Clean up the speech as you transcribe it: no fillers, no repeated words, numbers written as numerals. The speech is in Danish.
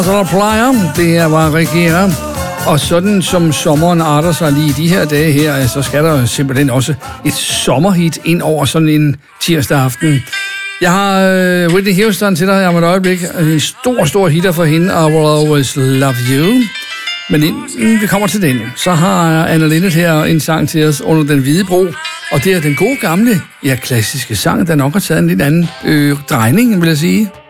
Så der plejer, det her var Regera. Og sådan som sommeren arter sig lige i de her dage her, så skal der simpelthen også et sommerhit ind over sådan en tirsdag aften. Jeg har Whitney Houston til dig om et øjeblik. En stor hitter for hende, I Will Always Love You. Men inden vi kommer til den, så har Anna Linnet her en sang til os under den hvide bro. Og det er den gode gamle, klassiske sang, der nok har taget en lidt anden drejning, vil jeg sige.